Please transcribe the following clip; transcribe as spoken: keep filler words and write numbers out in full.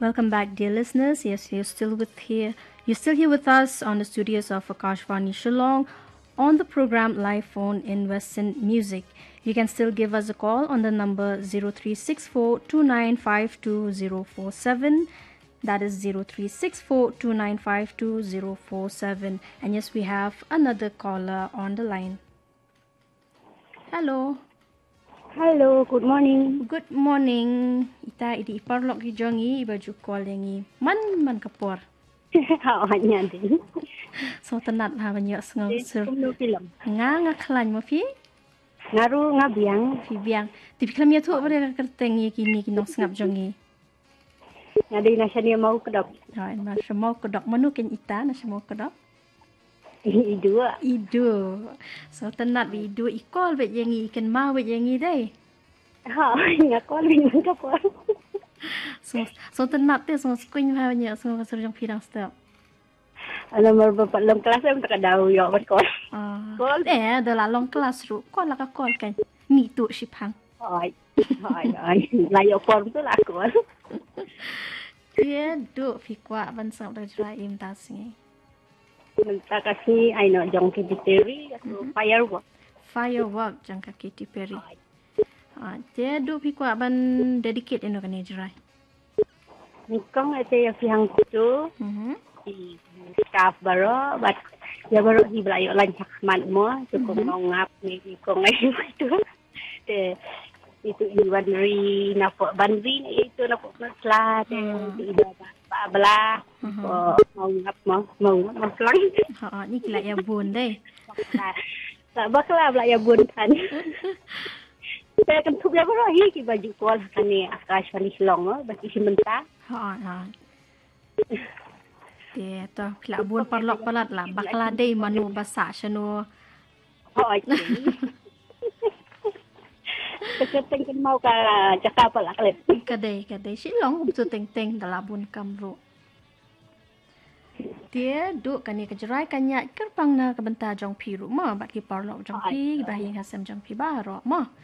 Welcome back, dear listeners. Yes, you're still with here. You're still here with us on the studios of Akashvani Shillong on the program Live Phone in Western Music. You can still give us a call on the number zero three six four two nine five two zero four seven. That is zero three six four two nine five two zero four seven. And yes, we have another caller on the line. Hello. Hello, good morning. Good morning. Ita idi iparlok gi jongi baju call yangi. Man man kapor. How hanya din. So tenat ha banyak sengau sur. Kumno film. Nga nga klan mo fi? Ngaru ngabiang. Fi biang. Tipi klam ya tu pada kerteng ye kini kinong sengap jongi. Ngadi na siya niya mau kedok. Right, na semau kedok manu ken ita na semau kedok. Idu. Idu. So tenat bi idu ikol bet yangi ikan ma bet yangi dai. Ha, ngakol bin kapor. So so tenat te so skuin ha banyak so kasur jong pirang step. Alam mo ba dalam kelas ay takadaw yo bat ko. Ah. Call eh de la long class ru. Call la ka call kan. Ni tu sipang. Ay. Ay ay. Layo form tu lah ko. Dia duk fi kwa ban sang da jra im ta singi. Minta kasi ay no jong kibiteri atau firework. Firework jang ka Katy Perry. Ah, dia duk fi kwa ban dedicate ino kan jra. Nikong ate yang pihang tu. Mhm. Di staff baro bat ya baro di belayo lancak man mo cukup mau ngap ni kong ay itu. Te itu iwan ri napo banri itu napo masla te iba ba bala mau ngap mau mau ngap maslang. Ha ni kila ya bun dai. Tak bakla bela ya bun kan. Saya kan tuh ya baro hi ki baju kol kan ni Akashvani Shillong bagi sementara. Ha ha. Dia tu kila bun parlok palat lah bakla dai manu basa shano. Oh, Keseteng kan mau ka cakap lah kalian. Kadai kadai Shillong betul teng-teng dalam bun kamru. Dia duk kan ni kejerai kanya kerbang na kebentar jong pi rumah bat ki parlok jong pi bahing hasam jong pi baro mah.